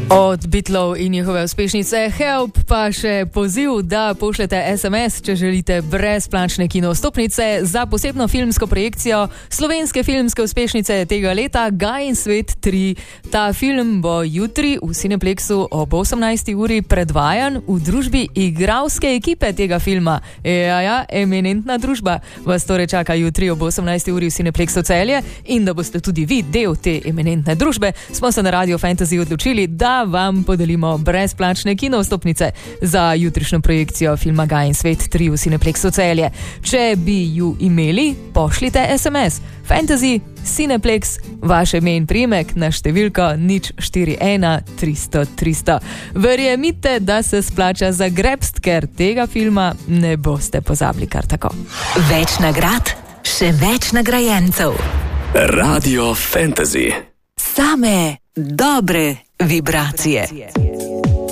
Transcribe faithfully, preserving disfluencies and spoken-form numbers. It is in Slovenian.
Od Beatlov in njihove uspešnice Help pa še poziv, da pošljete es em es, če želite brezplačne kinostopnice za posebno filmsko projekcijo slovenske filmske uspešnice tega leta Gaj in svet tri. Ta film bo jutri v Cineplexu ob osemnajsti uri predvajan v družbi igralske ekipe tega filma. Ja, ja, eminentna družba vas torej čaka jutri ob osemnajsti uri v Cineplexu Celje in da boste tudi vi del te eminentne družbe, smo se na Radio Fantasy odločili, da vam podelimo brezplačne kinostopnice za jutrišnjo projekcijo filma Gaj in svet tri v Cineplexu Celje. Če bi ju imeli, pošljite es em es Fantasy Cineplex, vaše ime in priimek na številko nič štiri ena tristo tristo. Verjemite, da se splača zagrebst, ker tega filma ne boste pozabili kar tako. Več nagrad, še več nagrajencev. Radio Fantasy. Same dobre vibracije.